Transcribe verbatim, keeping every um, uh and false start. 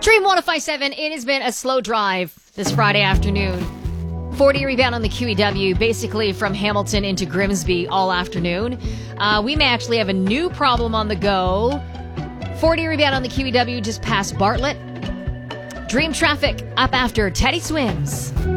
Dream one oh five seven, it has been a slow drive this Friday afternoon. forty rebound on the Q E W, basically from Hamilton into Grimsby all afternoon. Uh, we may actually have a new problem on the go. forty rebound on the Q E W just past Bartlett. Dream traffic up after Teddy Swims.